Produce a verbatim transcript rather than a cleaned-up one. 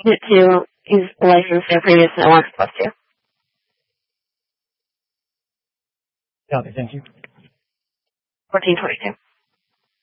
Unit two is licensed and previous no one plus two. Copy, thank you. fourteen twenty-two.